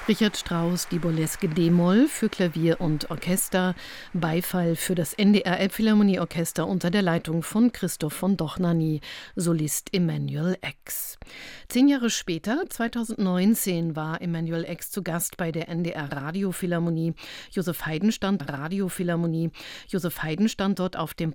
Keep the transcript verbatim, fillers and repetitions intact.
Richard Strauss, die Burleske D-Moll für Klavier und Orchester, Beifall für das N D R Elbphilharmonieorchester unter der Leitung von Christoph von Dohnanyi, Solist Emanuel Ex. Zehn Jahre später, zweitausendneunzehn, war Emanuel Ex zu Gast bei der N D R Radiophilharmonie. Josef Haydn stand Radiophilharmonie. Josef Haydn stand dort auf dem